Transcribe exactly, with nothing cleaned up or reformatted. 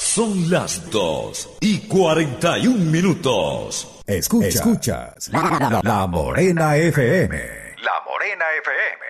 Son las dos y cuarenta y un minutos. Escucha, escuchas la, la, la Morena F M. La Morena F M.